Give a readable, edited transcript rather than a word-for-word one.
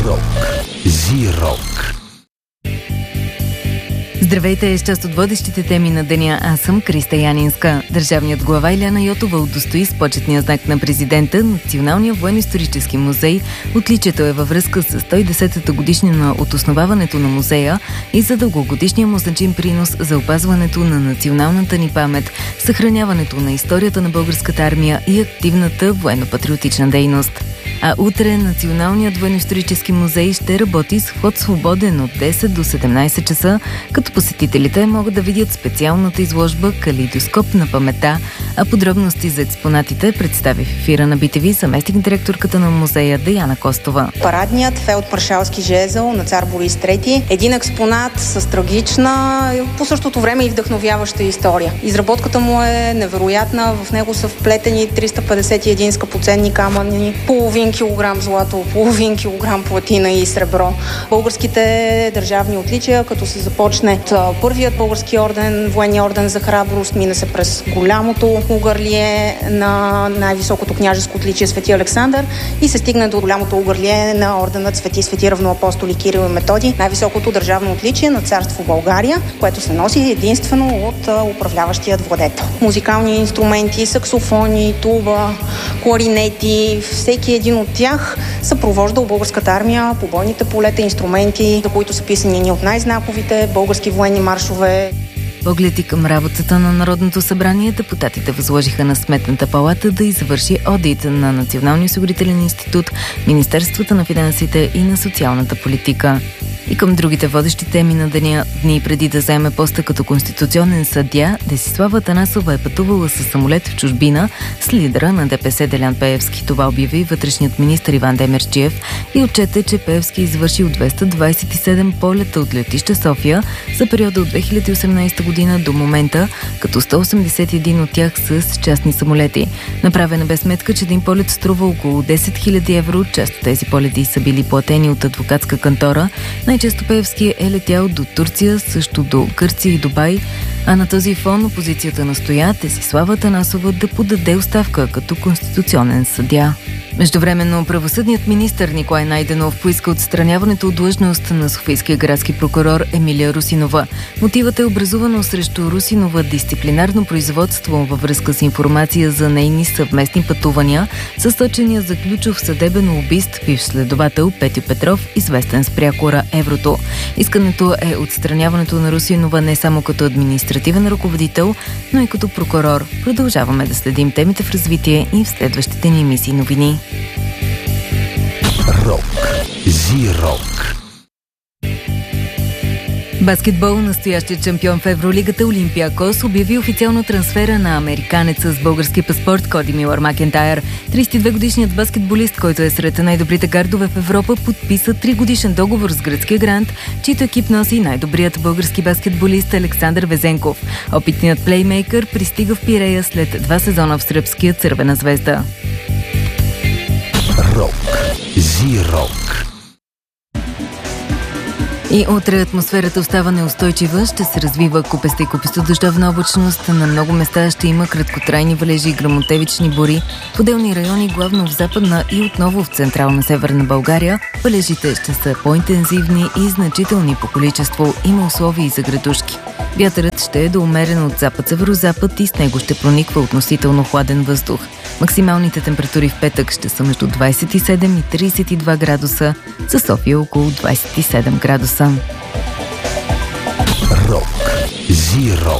Рок. Зи-рок. Здравейте, с част от водещите теми на деня. Аз съм Криста Янинска. Държавният глава Илияна Йотова удостои с почетния знак на президента Националния военно-исторически музей. Отличието е във връзка с 110-та годишнина от основаването на музея и за дългогодишния му значим принос за опазването на националната ни памет, съхраняването на историята на българската армия и активната военно-патриотична дейност. А утре Националният военно-исторически музей ще работи с вход свободен от 10 до 17 часа, като посетителите могат да видят специалната изложба «Калейдоскоп на паметта», а подробности за експонатите представи в ефира на BTV заместник-директорката на музея Деяна Костова. Парадният фелдмаршалски жезъл на цар Борис III, един експонат с трагична, по същото време и вдъхновяваща история. Изработката му е невероятна, в него са вплетени 351 скъпоценни камъни, половин килограм злато, половин килограм платина и сребро. Българските държавни отличия, като се започне от първият български орден, военния орден за храброст, мине се през голямото угърлие на най-високото княжеско отличие Свети Александър и се стигне до голямото угърлие на орденът Свети равноапостоли Кирил и Методий, най-високото държавно отличие на царство България, което се носи единствено от управляващият владетел. Музикални инструменти, саксофони, туба, кларинети, всеки един от тях съпровождал българската армия по бойните полета, инструменти, за които са писани едни от най-знаковите български военни маршове. Погледи към работата на Народното събрание, депутатите възложиха на Сметната палата да извърши одит на Националния осигурителен институт, Министерството на финансите и на социалната политика. И към другите водещи теми на деня, дни преди да заеме поста като конституционен съдия, Десислава Атанасова е пътувала със самолет в чужбина с лидера на ДПС Делян Пеевски. Това обяви вътрешният министър Иван Демерджиев и отчете, че Пеевски извършил 227 полета от летище София за периода от 2018 година до момента, като 181 от тях са с частни самолети. Направена бе сметка, че един полет струва около 10 000 евро. Част от тези полети са били платени от адвокатска кантора. Най-често Пеевски е летял до Турция, също до Гърция и Дубай, а на този фон опозицията настоя Десислава Атанасова да подаде оставка като конституционен съдия. Междувременно правосъдният министър Николай Найденов поиска отстраняването от длъжност на софийския градски прокурор Емилия Русинова. Мотивът е образувано срещу Русинова дисциплинарно производство във връзка с информация за нейни съвместни пътувания с сочения за ключов съдебен лобист, бивш следовател Петю Петров, известен с прякора Еврото. Искането е отстраняването на Русинова не само като административен ръководител, но и като прокурор. Продължаваме да следим темите в развитие и в следващите ни емисии новини. Рок. Зи-рок. Баскетбол, настоящият шампион в Евролигата Олимпиакос обяви официално трансфера на американеца с български паспорт Коди Милър Макентайр. 32-годишният баскетболист, който е сред най-добрите гардове в Европа, подписа 3-годишен договор с гръцкия грант, чийто екип носи най-добрият български баскетболист Александър Везенков. Опитният плеймейкър пристига в Пирея след 2 сезона в сръбския Цървена звезда. Рок. Зи-рок. И утре атмосферата остава неустойчива, ще се развива купеста и купесто дъждовна облачност. На много места ще има краткотрайни валежи и гръмотевични бури. В отделни райони, главно в западна и отново в централна северна България, валежите ще са по-интензивни и значителни по количество. Има условия и за градушки. Вятърът ще е до умерен от запад-северозапад и с него ще прониква относително хладен въздух. Максималните температури в петък ще са между 27 и 32 градуса, за София около 27 градуса. Рок. Зи-рок.